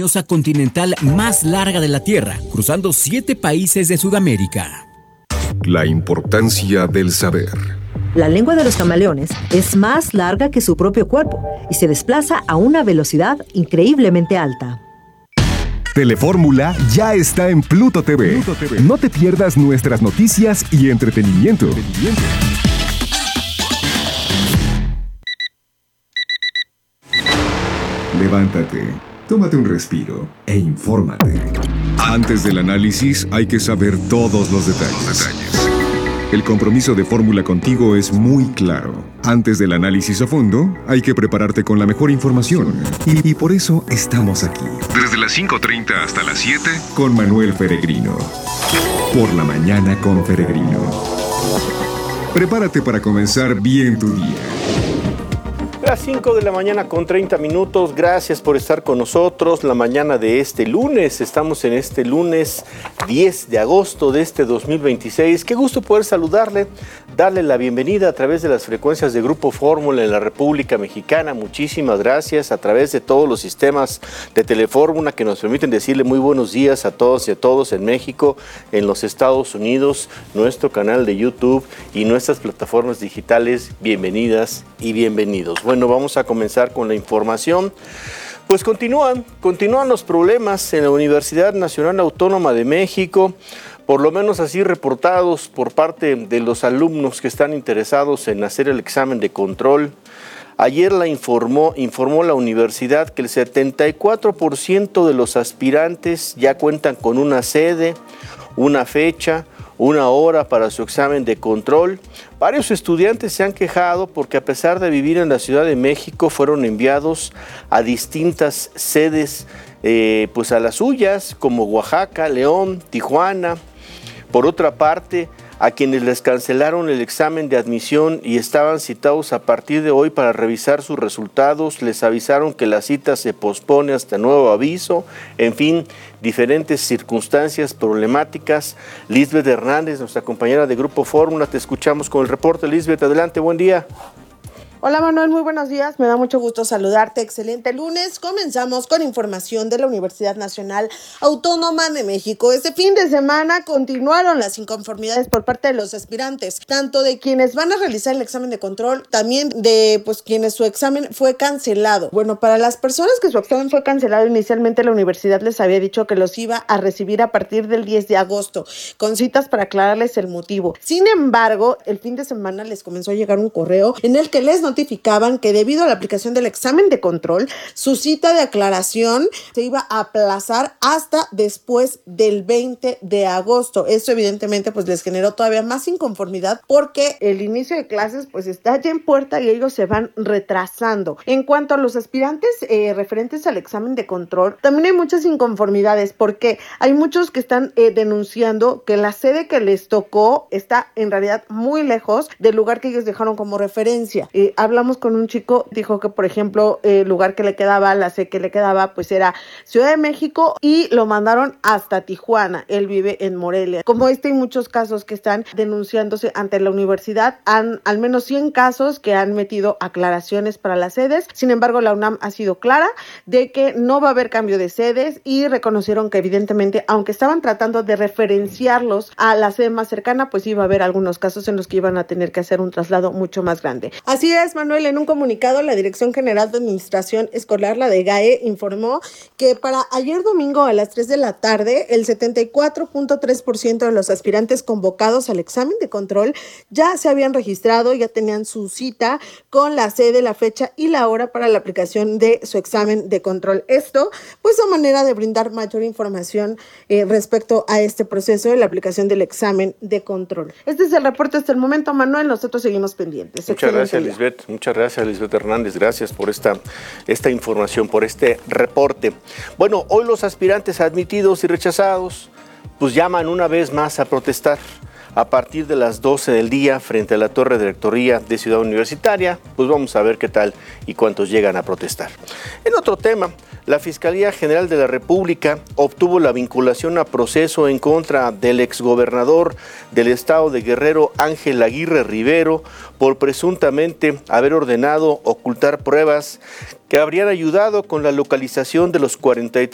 Continental más larga de la Tierra, cruzando 7 países de Sudamérica. La importancia del saber. La lengua de los camaleones es más larga que su propio cuerpo y se desplaza a una velocidad increíblemente alta. Telefórmula ya está en Pluto TV. No te pierdas nuestras noticias y entretenimiento. Levántate, tómate un respiro e infórmate. Antes del análisis hay que saber todos los detalles. El compromiso de Fórmula contigo es muy claro. Antes del análisis a fondo, hay que prepararte con la mejor información. Y por eso estamos aquí. Desde las 5:30 hasta las 7, con Manuel Feregrino. Por la mañana con Feregrino. Prepárate para comenzar bien tu día. Las 5 de la mañana con 30 minutos, gracias por estar con nosotros la mañana de este lunes. Estamos en este lunes 10 de agosto de este 2026. Qué gusto poder saludarle, darle la bienvenida a través de las frecuencias de Grupo Fórmula en la República Mexicana. Muchísimas gracias a través de todos los sistemas de Telefórmula que nos permiten decirle muy buenos días a todos y a todos en México, en los Estados Unidos, nuestro canal de YouTube y nuestras plataformas digitales. Bienvenidas y bienvenidos. Bueno, vamos a comenzar con la información. Pues continúan los problemas en la Universidad Nacional Autónoma de México, por lo menos así reportados por parte de los alumnos que están interesados en hacer el examen de control. Ayer informó la universidad que el 74% de los aspirantes ya cuentan con una sede, una fecha, una hora para su examen de control. Varios estudiantes se han quejado porque a pesar de vivir en la Ciudad de México fueron enviados a distintas sedes, pues a las suyas, como Oaxaca, León, Tijuana. Por otra parte, a quienes les cancelaron el examen de admisión y estaban citados a partir de hoy para revisar sus resultados, les avisaron que la cita se pospone hasta nuevo aviso. En fin, diferentes circunstancias problemáticas. Lisbeth Hernández, nuestra compañera de Grupo Fórmula, te escuchamos con el reporte. Lisbeth, adelante, buen día. Hola Manuel, muy buenos días, me da mucho gusto saludarte, excelente lunes. Comenzamos con información de la Universidad Nacional Autónoma de México. Este fin de semana continuaron las inconformidades por parte de los aspirantes, tanto de quienes van a realizar el examen de control, también de quienes su examen fue cancelado. Bueno, para las personas que su examen fue cancelado, inicialmente la universidad les había dicho que los iba a recibir a partir del 10 de agosto, con citas para aclararles el motivo. Sin embargo, el fin de semana les comenzó a llegar un correo en el que les notificaban que debido a la aplicación del examen de control, su cita de aclaración se iba a aplazar hasta después del 20 de agosto. Esto evidentemente les generó todavía más inconformidad porque el inicio de clases está ya en puerta y ellos se van retrasando. En cuanto a los aspirantes referentes al examen de control, también hay muchas inconformidades porque hay muchos que están denunciando que la sede que les tocó está en realidad muy lejos del lugar que ellos dejaron como referencia. Hablamos con un chico, dijo que por ejemplo el lugar que le quedaba, la sede que le quedaba era Ciudad de México y lo mandaron hasta Tijuana. Él vive en Morelia. Como hay muchos casos que están denunciándose ante la universidad, han al menos 100 casos que han metido aclaraciones para las sedes. Sin embargo, la UNAM ha sido clara de que no va a haber cambio de sedes y reconocieron que evidentemente, aunque estaban tratando de referenciarlos a la sede más cercana, iba a haber algunos casos en los que iban a tener que hacer un traslado mucho más grande. Así es, Manuel, en un comunicado, la Dirección General de Administración Escolar, la de GAE, informó que para ayer domingo a las 3 de la tarde, el 74.3% de los aspirantes convocados al examen de control ya se habían registrado, ya tenían su cita con la sede, la fecha y la hora para la aplicación de su examen de control. Esto, a manera de brindar mayor información respecto a este proceso de la aplicación del examen de control. Este es el reporte hasta el momento, Manuel, nosotros seguimos pendientes. Muchas gracias, Lisbeth. Muchas gracias, Lisbeth Hernández. Gracias por esta información, por este reporte. Bueno, hoy los aspirantes admitidos y rechazados llaman una vez más a protestar a partir de las 12 del día frente a la Torre de Rectoría de Ciudad Universitaria. Vamos a ver qué tal y cuántos llegan a protestar. En otro tema, la Fiscalía General de la República obtuvo la vinculación a proceso en contra del exgobernador del estado de Guerrero, Ángel Aguirre Rivero, por presuntamente haber ordenado ocultar pruebas que habrían ayudado con la localización de los 43